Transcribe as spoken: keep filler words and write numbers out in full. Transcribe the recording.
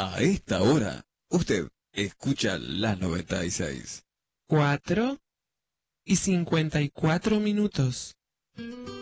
A esta hora, usted escucha la noventa y seis. Cuatro y cincuenta y cuatro minutos.